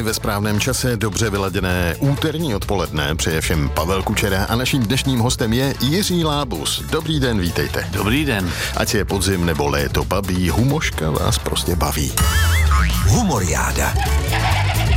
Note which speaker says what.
Speaker 1: ve správném čase, dobře vyladěné úterní odpoledne přeje všem Pavel Kučera a naším dnešním hostem je Jiří Lábus. Dobrý den, vítejte.
Speaker 2: Dobrý den.
Speaker 1: Ať je podzim nebo léto babí, humoška vás prostě baví.
Speaker 3: Humoriáda.